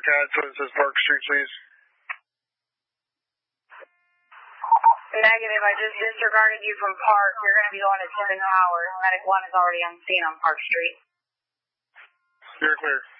CAD so it says Park Street, please. Negative. I just disregarded you from Park. You're going to be going to Twin Towers. Medic 1 is already on scene on Park Street. You're clear.